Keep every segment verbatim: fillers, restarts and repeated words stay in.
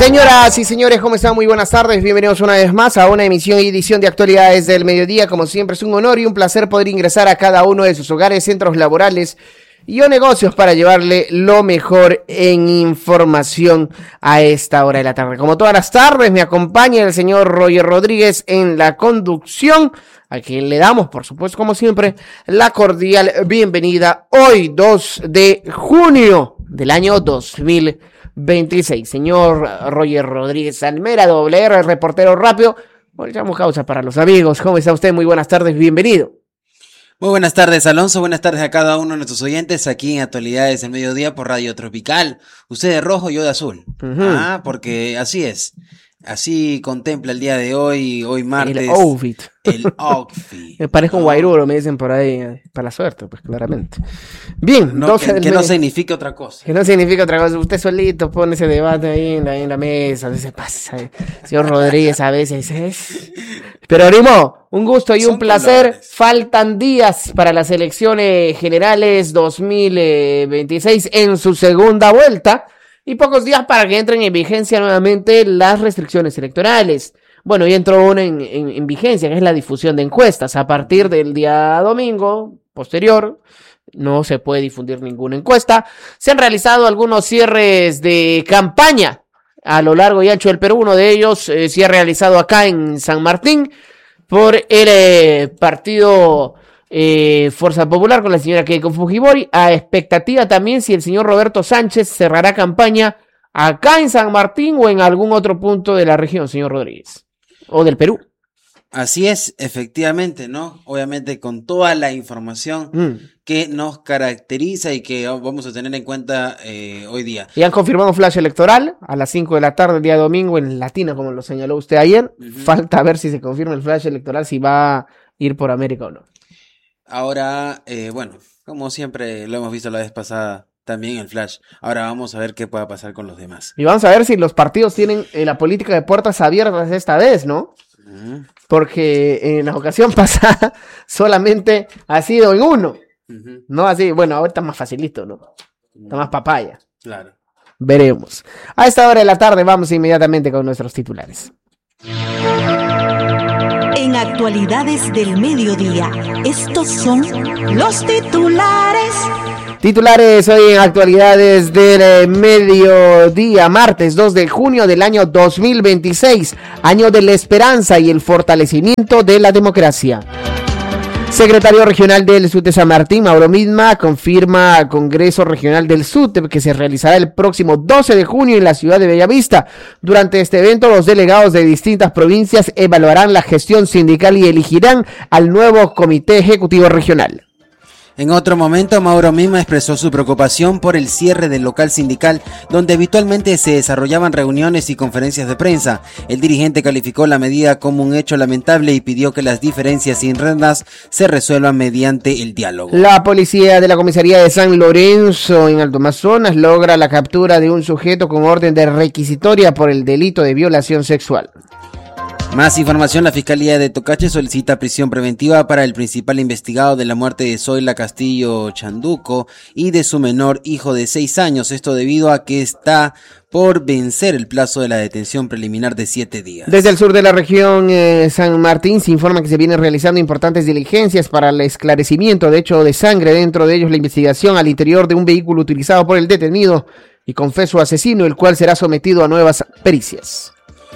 Señoras y señores, ¿cómo están? Muy buenas tardes, bienvenidos una vez más a una emisión y edición de Actualidades del Mediodía. Como siempre es un honor y un placer poder ingresar a cada uno de sus hogares, centros laborales y o negocios para llevarle lo mejor en información a esta hora de la tarde. Como todas las tardes me acompaña el señor Roger Rodríguez en la conducción, a quien le damos, por supuesto, como siempre, la cordial bienvenida hoy, dos de junio del año dos mil veintiséis. Señor Roger Rodríguez Almera, doble R, reportero rápido. Bueno, echamos causa para los amigos. ¿Cómo está usted? Muy buenas tardes, bienvenido. Muy buenas tardes, Alonso. Buenas tardes a cada uno de nuestros oyentes aquí en Actualidades del Mediodía por Radio Tropical. Usted de rojo, yo de azul. Uh-huh. Ah, porque así es. Así contempla el día de hoy, hoy martes. El outfit. El outfit. Me parezco un guairuro, me dicen por ahí, para la suerte, pues claramente. Bien. No, que, que no significa otra cosa. Que no significa otra cosa. Usted solito pone ese debate ahí en la, en la mesa, a veces pasa. Señor Rodríguez, a veces es... Pero, Rimo, un gusto y Son un placer. Colores. Faltan días para las elecciones generales dos mil veintiséis en su segunda vuelta. Y pocos días para que entren en vigencia nuevamente las restricciones electorales. Bueno, ya entró una en, en, en vigencia, que es la difusión de encuestas. A partir del día domingo posterior, no se puede difundir ninguna encuesta. Se han realizado algunos cierres de campaña a lo largo y ancho del Perú. Uno de ellos eh, se ha realizado acá en San Martín por el eh, partido... Eh, Fuerza Popular con la señora Keiko Fujimori, a expectativa también si el señor Roberto Sánchez cerrará campaña acá en San Martín o en algún otro punto de la región, señor Rodríguez, o del Perú. Así es, efectivamente, ¿no? Obviamente con toda la información mm. que nos caracteriza y que vamos a tener en cuenta eh, hoy día. Y han confirmado un flash electoral a las cinco de la tarde el día domingo en Latina, como lo señaló usted ayer. Uh-huh. Falta ver si se confirma el flash electoral, si va a ir por América o no. Ahora, eh, bueno, como siempre lo hemos visto la vez pasada, también el flash. Ahora vamos a ver qué pueda pasar con los demás. Y vamos a ver si los partidos tienen eh, la política de puertas abiertas esta vez, ¿no? Uh-huh. Porque en la ocasión pasada solamente ha sido en uno. Uh-huh. No así, bueno, ahora está más facilito, ¿no? Está más papaya. Claro. Veremos. A esta hora de la tarde vamos inmediatamente con nuestros titulares. En Actualidades del Mediodía, estos son los titulares. Titulares hoy en Actualidades del Mediodía, martes dos de junio del año dos mil veintiséis, año de la esperanza y el fortalecimiento de la democracia. Secretario Regional del SUTEP San Martín, Mauro Midma, confirma al Congreso Regional del SUTEP que se realizará el próximo doce de junio en la ciudad de Bellavista. Durante este evento, los delegados de distintas provincias evaluarán la gestión sindical y elegirán al nuevo Comité Ejecutivo Regional. En otro momento, Mauro Midma expresó su preocupación por el cierre del local sindical, donde habitualmente se desarrollaban reuniones y conferencias de prensa. El dirigente calificó la medida como un hecho lamentable y pidió que las diferencias internas se resuelvan mediante el diálogo. La policía de la comisaría de San Lorenzo, en Alto Amazonas, logra la captura de un sujeto con orden de requisitoria por el delito de violación sexual. Más información, la Fiscalía de Tocache solicita prisión preventiva para el principal investigado de la muerte de Zoila Castillo Chanduco y de su menor hijo de seis años, esto debido a que está por vencer el plazo de la detención preliminar de siete días. Desde el sur de la región eh, San Martín se informa que se vienen realizando importantes diligencias para el esclarecimiento de hecho de sangre, dentro de ellos la investigación al interior de un vehículo utilizado por el detenido y confeso asesino, el cual será sometido a nuevas pericias.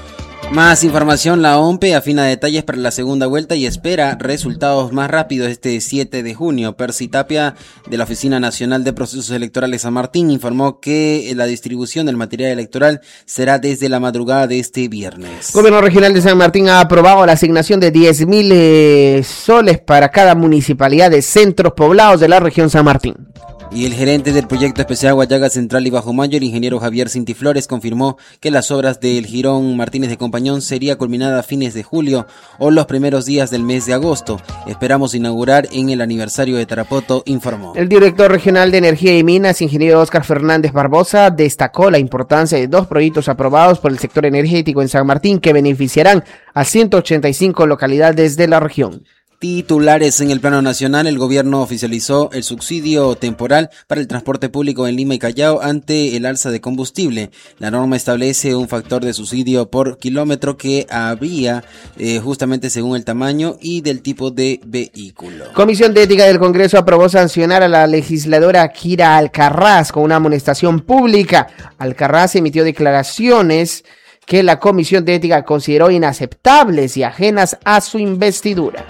Más información, la O M P E afina detalles para la segunda vuelta y espera resultados más rápidos este siete de junio. Percy Tapia, de la Oficina Nacional de Procesos Electorales San Martín, informó que la distribución del material electoral será desde la madrugada de este viernes. Gobierno Regional de San Martín ha aprobado la asignación de diez mil eh, soles para cada municipalidad de centros poblados de la región San Martín. Y el gerente del proyecto especial Guayaga Central y Bajo Mayo, el ingeniero Javier Cintiflores, confirmó que las obras del Jirón Martínez de Compañón sería culminada a fines de julio o los primeros días del mes de agosto. Esperamos inaugurar en el aniversario de Tarapoto, informó. El director regional de Energía y Minas, ingeniero Óscar Fernández Barbosa, destacó la importancia de dos proyectos aprobados por el sector energético en San Martín que beneficiarán a ciento ochenta y cinco localidades de la región. Titulares en el plano nacional, el gobierno oficializó el subsidio temporal para el transporte público en Lima y Callao ante el alza de combustible. La norma establece un factor de subsidio por kilómetro que habría eh, justamente según el tamaño y del tipo de vehículo. Comisión de Ética del Congreso aprobó sancionar a la legisladora Kira Alcaraz con una amonestación pública. Alcaraz emitió declaraciones que la Comisión de Ética consideró inaceptables y ajenas a su investidura.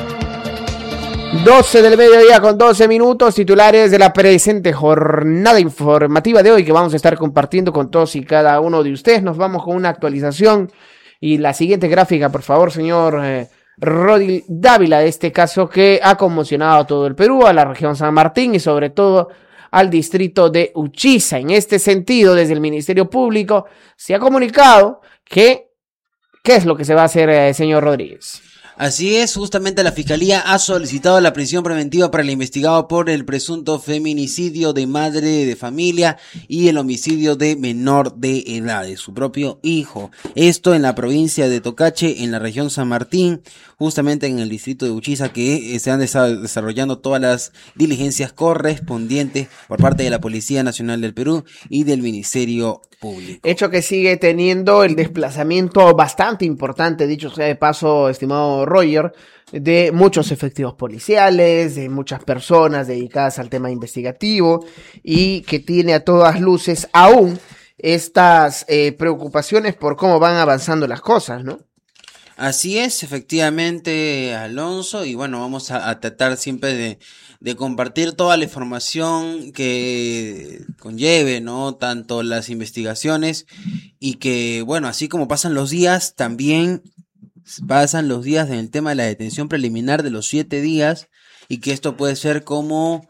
doce del mediodía con doce minutos, titulares de la presente jornada informativa de hoy que vamos a estar compartiendo con todos y cada uno de ustedes. Nos vamos con una actualización y la siguiente gráfica, por favor, señor eh, Rodil Dávila, de este caso que ha conmocionado a todo el Perú, a la región San Martín y sobre todo al distrito de Uchiza. En este sentido, desde el Ministerio Público se ha comunicado que, ¿qué es lo que se va a hacer, eh, señor Rodríguez? Así es, justamente la Fiscalía ha solicitado la prisión preventiva para el investigado por el presunto feminicidio de madre de familia y el homicidio de menor de edad, de su propio hijo. Esto en la provincia de Tocache, en la región San Martín, justamente en el distrito de Uchiza, que se han estado desarrollando todas las diligencias correspondientes por parte de la Policía Nacional del Perú y del Ministerio Público. Hecho que sigue teniendo el desplazamiento bastante importante, dicho sea de paso, estimado Roger, de muchos efectivos policiales, de muchas personas dedicadas al tema investigativo y que tiene a todas luces aún estas eh, preocupaciones por cómo van avanzando las cosas, ¿no? Así es, efectivamente, Alonso, y bueno, vamos a, a tratar siempre de, de compartir toda la información que conlleve, ¿no? Tanto las investigaciones y que, bueno, así como pasan los días, también pasan los días en el tema de la detención preliminar de los siete días y que esto puede ser como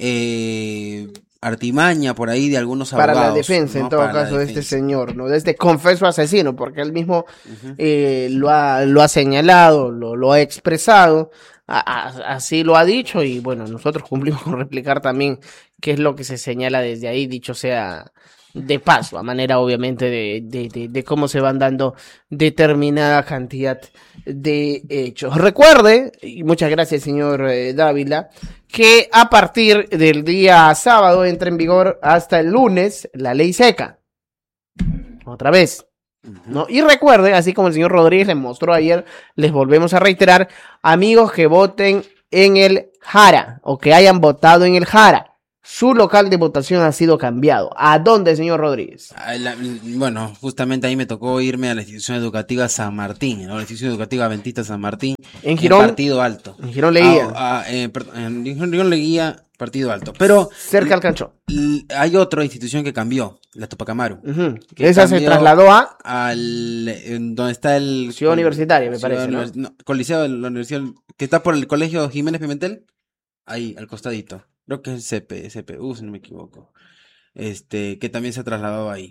eh, artimaña por ahí de algunos abogados. Para la defensa, ¿no? En todo Para caso, de este señor, ¿no? De este confeso asesino, porque él mismo uh-huh. eh, lo, ha, lo ha señalado, lo, lo ha expresado, a, a, así lo ha dicho y bueno, nosotros cumplimos con replicar también qué es lo que se señala desde ahí, dicho sea de paso, a manera obviamente de, de, de, de cómo se van dando determinada cantidad de hechos. Recuerde, y muchas gracias señor eh, Dávila, que a partir del día sábado entra en vigor hasta el lunes la ley seca. Otra vez. ¿No? Y recuerde, así como el señor Rodríguez les mostró ayer, les volvemos a reiterar, amigos que voten en el Jara o que hayan votado en el Jara. Su local de votación ha sido cambiado. ¿A dónde, señor Rodríguez? La, bueno, justamente ahí me tocó irme a la institución educativa San Martín, ¿no? La institución educativa Adventista San Martín. En Girón. En Partido Alto. En Girón Leguía. Ah, ah, eh, en Girón Leguía, Partido Alto. Pero. Cerca al Cancho. Hay otra institución que cambió, la Tupac Amaru. Uh-huh. Esa se trasladó a. Al. Donde está el. Ciudad Universitaria, me Ciudad parece. Univers- ¿no? No, Coliseo de la Universidad. Que está por el colegio Jiménez Pimentel. Ahí, al costadito. Creo que es el C P, C P U, si no me equivoco. Este, que también se ha trasladado ahí.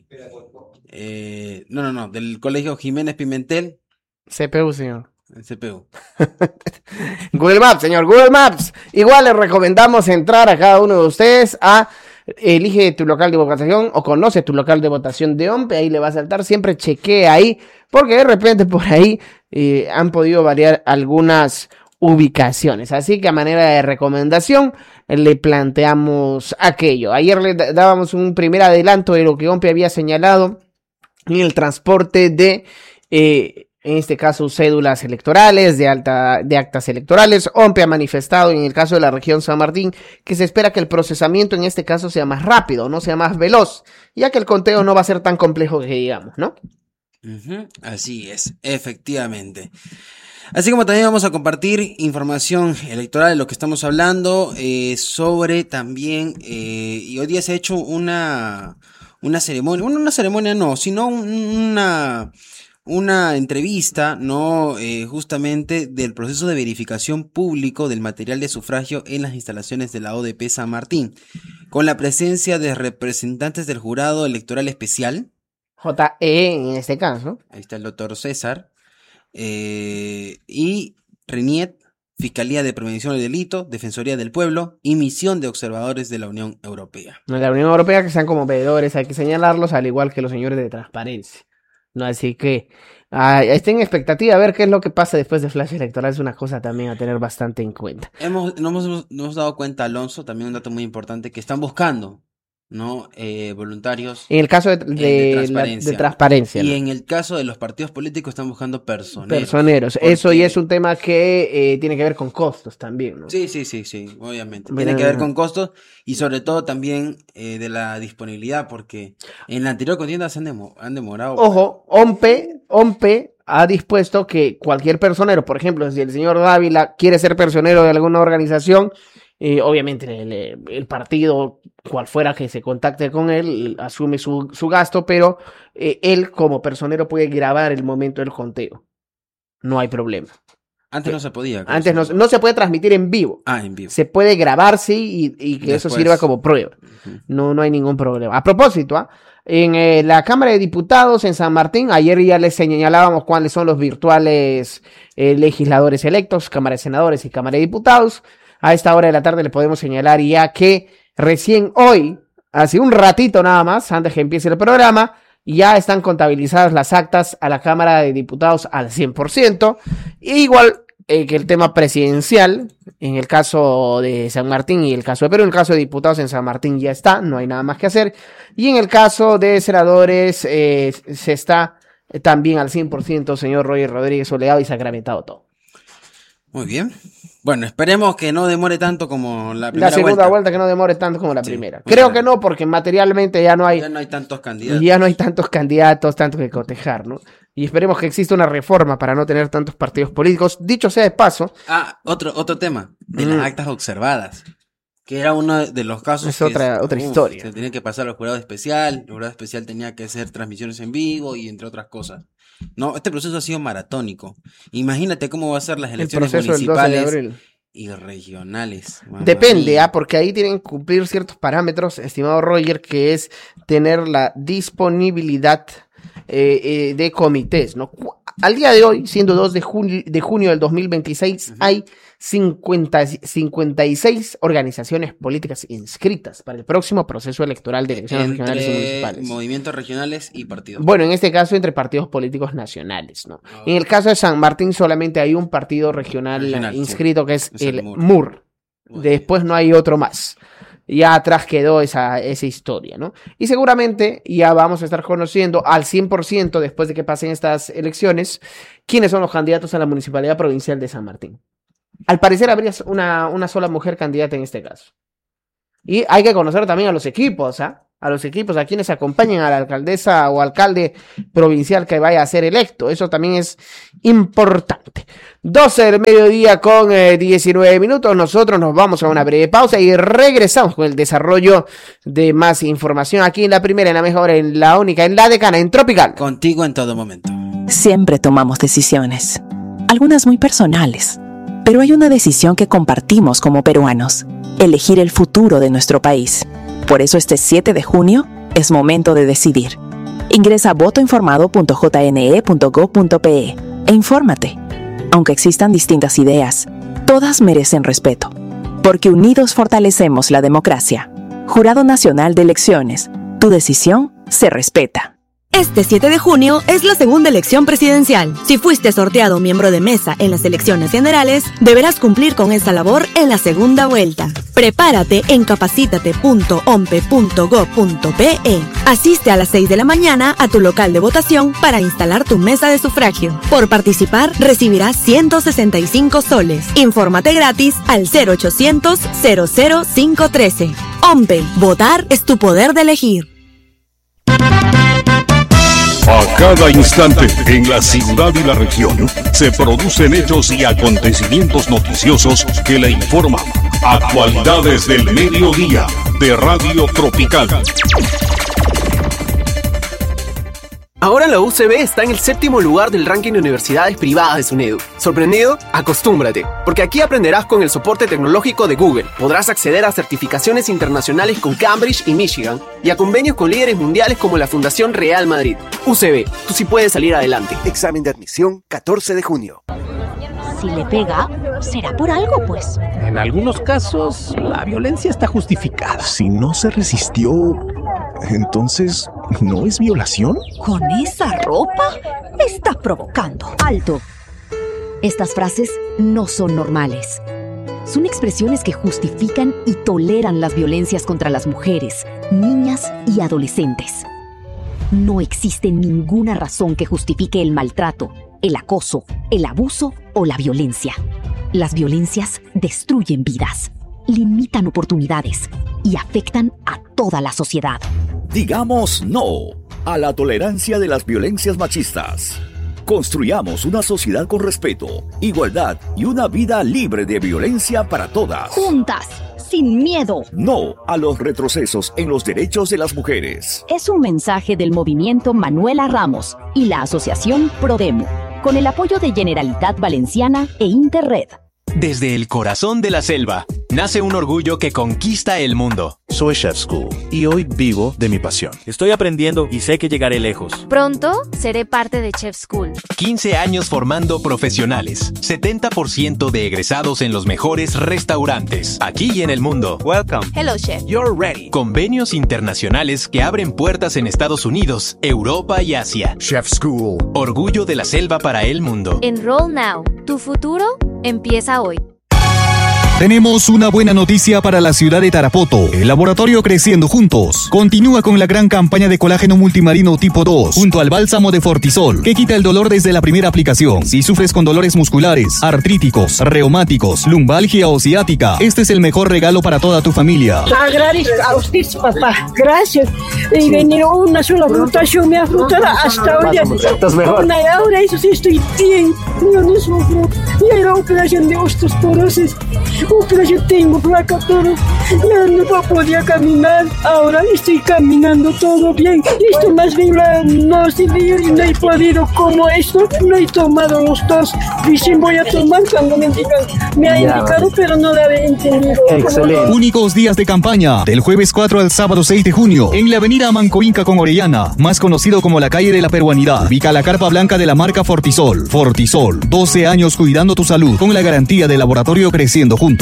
Eh, no, no, no, del colegio Jiménez Pimentel. C P U, señor. El C P U. Google Maps, señor, Google Maps. Igual les recomendamos entrar a cada uno de ustedes a elige tu local de votación o conoce tu local de votación de O M P E. Ahí le va a saltar, siempre chequee ahí, porque de repente por ahí eh, han podido variar algunas ubicaciones, así que a manera de recomendación le planteamos aquello. Ayer le dábamos un primer adelanto de lo que O M P E había señalado en el transporte de eh, en este caso cédulas electorales, de alta de actas electorales. O M P E ha manifestado en el caso de la región San Martín que se espera que el procesamiento en este caso sea más rápido, no sea más veloz, ya que el conteo no va a ser tan complejo que digamos, ¿no? Uh-huh. Así es, efectivamente. Así como también vamos a compartir información electoral de lo que estamos hablando, eh, sobre también, eh, y hoy día se ha hecho una, una ceremonia, bueno, una ceremonia no, sino una, una entrevista, ¿no? Eh, justamente del proceso de verificación público del material de sufragio en las instalaciones de la O D P San Martín, con la presencia de representantes del jurado electoral especial. J E en este caso. Ahí está el doctor César. Eh, y RENIET, Fiscalía de Prevención del Delito, Defensoría del Pueblo y Misión de Observadores de la Unión Europea. La Unión Europea, que sean como veedores, hay que señalarlos, al igual que los señores de transparencia, ¿no? Así que ah, estén en expectativa a ver qué es lo que pasa después de Flash Electoral. Es una cosa también a tener bastante en cuenta. Hemos, nos, hemos, nos hemos dado cuenta, Alonso, también un dato muy importante, que están buscando, ¿no? Eh, voluntarios. En el caso de, de, de la, transparencia. de transparencia. Y ¿no? en el caso de los partidos políticos están buscando personeros. Personeros. Porque... Eso y es un tema que eh, tiene que ver con costos también, ¿no? Sí, sí, sí, sí, obviamente. Bueno, Tiene que ver con costos y sobre todo también eh, de la disponibilidad, porque en la anterior contienda se han, demo, han demorado. Ojo, OMPE, OMPE ha dispuesto que cualquier personero, por ejemplo, si el señor Dávila quiere ser personero de alguna organización, Eh, obviamente el, el partido, cual fuera que se contacte con él, asume su, su gasto, pero eh, él como personero puede grabar el momento del conteo. No hay problema. Antes no se podía. Antes no, no se puede transmitir en vivo. Ah, en vivo. Se puede grabar, sí, y, y que Después... eso sirva como prueba. Uh-huh. No, no hay ningún problema. A propósito, ¿ah? en eh, la Cámara de Diputados en San Martín, ayer ya les señalábamos cuáles son los virtuales eh, legisladores electos, Cámara de Senadores y Cámara de Diputados. A esta hora de la tarde le podemos señalar ya que recién hoy, hace un ratito nada más, antes que empiece el programa, ya están contabilizadas las actas a la Cámara de Diputados al cien por ciento. Igual eh, que el tema presidencial, en el caso de San Martín y el caso de Perú, en el caso de diputados en San Martín ya está, no hay nada más que hacer. Y en el caso de senadores eh, se está también al cien por ciento, señor Roger Rodríguez Soleado, y sacramentado todo. Muy bien. Bueno, esperemos que no demore tanto como la primera La segunda vuelta. vuelta que no demore tanto como la Sí, primera. Creo que no, porque materialmente ya no hay, Ya no hay tantos candidatos. ya no hay tantos candidatos, tanto que cotejar, ¿no? Y esperemos que exista una reforma para no tener tantos partidos políticos. Dicho sea de paso. Ah, otro, otro tema, de Mm. las actas observadas, que era uno de los casos Es que otra- otra historia. Se tenía que pasar al jurado especial, el jurado especial tenía que hacer transmisiones en vivo y entre otras cosas. No, este proceso ha sido maratónico. Imagínate cómo va a ser las El elecciones proceso del doce de municipales abril. y regionales. Mamma Depende, mía. ¿ah? Porque ahí tienen que cumplir ciertos parámetros, estimado Roger, que es tener la disponibilidad eh, eh, de comités, ¿no? Cu- Al día de hoy, siendo dos de junio, de junio del dos mil veintiséis, Ujú. hay cincuenta, cincuenta y seis organizaciones políticas inscritas para el próximo proceso electoral de elecciones regionales y Entre municipales. movimientos regionales y partidos. Bueno, en este caso entre partidos políticos nacionales, ¿no? Ah, En el caso de San Martín solamente hay un partido regional, Regional, eh, inscrito, sí. que es, Es el el M M U U R. Muy bien. Después no hay otro más. Ya atrás quedó esa, esa historia, ¿no? Y seguramente ya vamos a estar conociendo al cien por ciento después de que pasen estas elecciones quiénes son los candidatos a la Municipalidad Provincial de San Martín. Al parecer habría una, una sola mujer candidata en este caso. Y hay que conocer también a los equipos, ¿ah? A los equipos, a quienes acompañan a la alcaldesa o alcalde provincial que vaya a ser electo. Eso también es importante. doce del mediodía con eh, diecinueve minutos. Nosotros nos vamos a una breve pausa y regresamos con el desarrollo de más información aquí en la primera, en la mejor, en la única, en la decana, en Tropical. Contigo en todo momento. Siempre tomamos decisiones, algunas muy personales, pero hay una decisión que compartimos como peruanos: elegir el futuro de nuestro país. Por eso este siete de junio es momento de decidir. Ingresa a voto informado punto j n e punto gob punto p e e infórmate. Aunque existan distintas ideas, todas merecen respeto, porque unidos fortalecemos la democracia. Jurado Nacional de Elecciones, tu decisión se respeta. Este siete de junio es la segunda elección presidencial. Si fuiste sorteado miembro de mesa en las elecciones generales, deberás cumplir con esa labor en la segunda vuelta. Prepárate en capacítate punto ompe punto gob punto pe e. Asiste a las seis de la mañana a tu local de votación para instalar tu mesa de sufragio. Por participar, recibirás ciento sesenta y cinco soles. Infórmate gratis al cero ochocientos, cero cero cinco uno tres. OMPE, votar es tu poder de elegir. A cada instante, en la ciudad y la región, se producen hechos y acontecimientos noticiosos que le informan. Actualidades del mediodía, de Radio Tropical. Ahora la U C B está en el séptimo lugar del ranking de universidades privadas de SUNEDU. ¿Sorprendido? Acostúmbrate, porque aquí aprenderás con el soporte tecnológico de Google. Podrás acceder a certificaciones internacionales con Cambridge y Michigan y a convenios con líderes mundiales como la Fundación Real Madrid. U C B, tú sí puedes salir adelante. Examen de admisión catorce de junio. Si le pega, será por algo, pues. En algunos casos, la violencia está justificada. Si no se resistió, Entonces, ¿no es violación? ¿Con esa ropa? Me estás provocando. ¡Alto! Estas frases no son normales. Son expresiones que justifican y toleran las violencias contra las mujeres, niñas y adolescentes. No existe ninguna razón que justifique el maltrato, el acoso, el abuso o la violencia. Las violencias destruyen vidas, limitan oportunidades y afectan a toda la sociedad. Digamos no a la tolerancia de las violencias machistas. Construyamos una sociedad con respeto, igualdad y una vida libre de violencia para todas. Juntas, sin miedo. No a los retrocesos en los derechos de las mujeres. Es un mensaje del movimiento Manuela Ramos y la asociación Prodemo, con el apoyo de Generalitat Valenciana e Interred. Desde el corazón de la selva, nace un orgullo que conquista el mundo. Soy Chef School y hoy vivo de mi pasión. Estoy aprendiendo y sé que llegaré lejos. Pronto seré parte de Chef School. quince años formando profesionales. setenta por ciento de egresados en los mejores restaurantes, aquí y en el mundo. Welcome. Hello, chef. You're ready. Convenios internacionales que abren puertas en Estados Unidos, Europa y Asia. Chef School. Orgullo de la selva para el mundo. Enroll now. Tu futuro empieza hoy. Tenemos una buena noticia para la ciudad de Tarapoto. El laboratorio Creciendo Juntos continúa con la gran campaña de colágeno multimarino tipo dos junto al bálsamo de Fortisol, que quita el dolor desde la primera aplicación. Si sufres con dolores musculares, artríticos, reumáticos, lumbalgia o ciática, este es el mejor regalo para toda tu familia. Agradezco a usted, papá. Gracias. Y venir una sola fruta, yo me ha frutado hasta hoy. Estás mejor. Una ahora eso sí estoy bien. Yo no sufro. Y la operación de osteoporosis. Pero yo tengo placa todo, ya no podía caminar, ahora estoy caminando todo bien. Esto más bien la, no sé, no he podido como esto, no he tomado los dos. Dicen voy a tomar cuando me digan, me ha indicado, pero no lo había entendido. Excelente. Únicos días de campaña, del jueves cuatro al sábado seis de junio, en la avenida Mancoinca con Orellana, más conocido como la calle de la Peruanidad. Ubica la carpa blanca de la marca Fortisol. Fortisol, doce años cuidando tu salud, con la garantía del laboratorio Creciendo Juntos.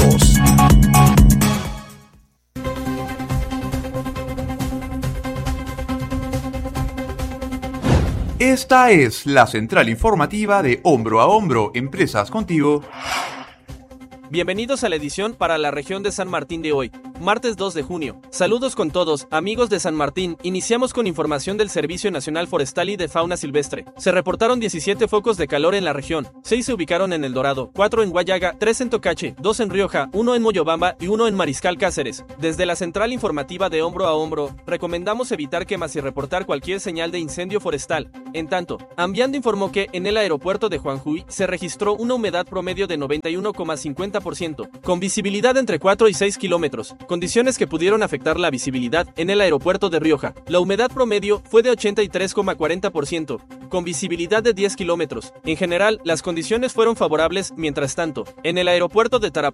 Esta es la central informativa de Hombro a Hombro, Empresas Contigo. Bienvenidos a la edición para la región de San Martín de hoy, martes dos de junio. Saludos con todos, amigos de San Martín. Iniciamos con información del Servicio Nacional Forestal y de Fauna Silvestre. Se reportaron diecisiete focos de calor en la región. seis se ubicaron en El Dorado, cuatro en Guayaga, tres en Tocache, dos en Rioja, uno en Moyobamba y uno en Mariscal Cáceres. Desde la central informativa de Hombro a Hombro, recomendamos evitar quemas y reportar cualquier señal de incendio forestal. En tanto, Ambiando informó que en el aeropuerto de Juanjuy se registró una humedad promedio de noventa y uno coma cincuenta por ciento, con visibilidad entre cuatro y seis kilómetros, condiciones que pudieron afectar la visibilidad en el aeropuerto de Rioja. La humedad promedio fue de ochenta y tres coma cuarenta por ciento, con visibilidad de diez kilómetros. En general, las condiciones fueron favorables. Mientras tanto, en el aeropuerto de Tarapoto,